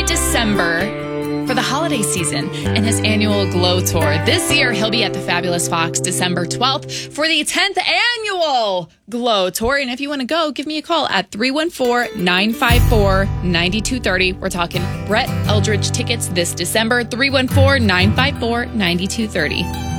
every December for the holiday season in his annual Glow Tour. This year, he'll be at the Fabulous Fox December 12th for the 10th annual Glow Tour. And if you want to go, give me a call at 314-954-9230. We're talking Brett Eldredge tickets this December, 314-954-9230.